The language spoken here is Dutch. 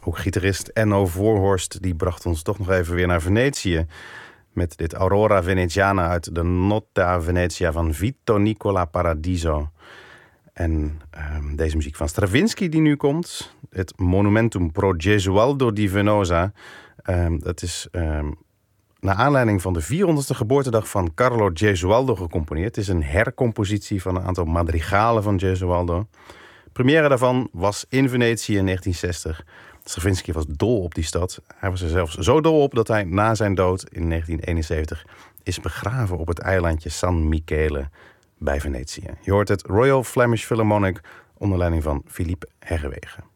Ook gitarist Enno Voorhorst die bracht ons toch nog even weer naar Venetië met dit Aurora Veneziana uit de Nota Venezia van Vito Nicola Paradiso. En deze muziek van Stravinsky die nu komt, het Monumentum pro Gesualdo di Venosa, dat is naar aanleiding van de 400ste geboortedag van Carlo Gesualdo gecomponeerd. Het is een hercompositie van een aantal madrigalen van Gesualdo. Première daarvan was in Venetië in 1960. Stravinsky was dol op die stad. Hij was er zelfs zo dol op dat hij na zijn dood in 1971 is begraven op het eilandje San Michele bij Venetië. Je hoort het Royal Flemish Philharmonic onder leiding van Philippe Herrewegen.